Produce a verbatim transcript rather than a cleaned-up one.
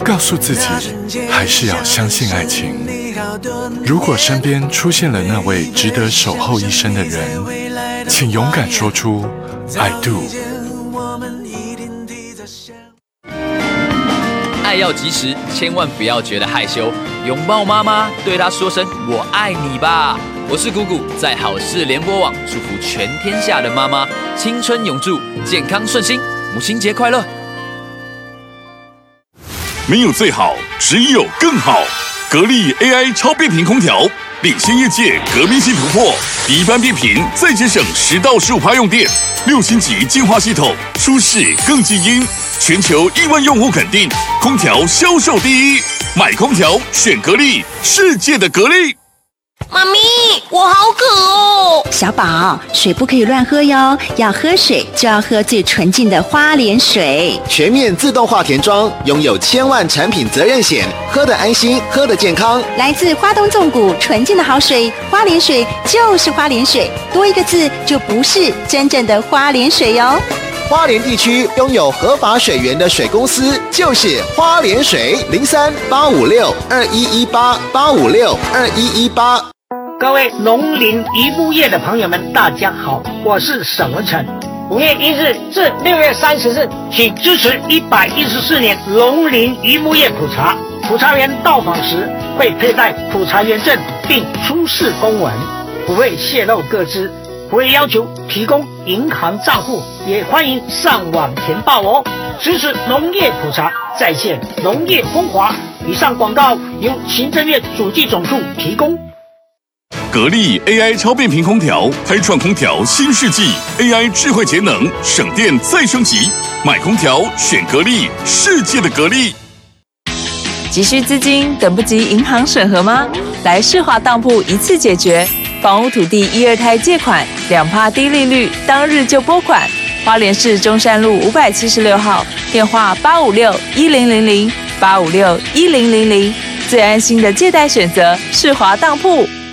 告诉自己还是要相信爱情。如果身边出现了那位值得守候一生的人，请勇敢说出 I do。 爱要及时，千万不要觉得害羞，拥抱妈妈，对她说声我爱你吧。我是谷谷，在好事联播网祝福全天下的妈妈青春永驻，健康顺心，母亲节快乐。 没有最好，只有更好。格力 A I 超变频空调领先业界，革命性突破，低班变频，再节省十到十五趴用电，六星级净化系统，舒适更静音，全球亿万用户肯定，空调销售第一。买空调选格力，世界的格力。 妈咪，我好渴哦！ 小宝，水不可以乱喝哟，要喝水就要喝最纯净的花莲水。 全面自动化田庄，拥有千万产品责任险，喝得安心，喝得健康。 来自花东纵谷纯净的好水，花莲水就是花莲水，多一个字就不是真正的花莲水哟。 花莲地区拥有合法水源的水公司就是花莲水，零三八五六二一一八八五六二一一八。 各位农林渔牧业的朋友们，大家好，我是沈文成。五月一日至六月三十日，请支持一百一十四年农林渔牧业普查。普查员到访时会佩戴普查员证，并出示公文，不会泄露个资，不会要求提供银行账户，也欢迎上网填报哦。支持农业普查，再现农业风华。以上广告由行政院主计总处提供。 格力 A I 超变频空调开创空调新世纪 ，A I 智慧节能，省电再升级。买空调选格力，世界的格力。 急需资金，等不及银行审核吗？来世华当铺一次解决。房屋土地一二胎借款，两趴低利率，当日就拨款。花莲市中山路五百七十六号，电话八五六一零零零八五六一零零零。最安心的借贷选择，世华当铺。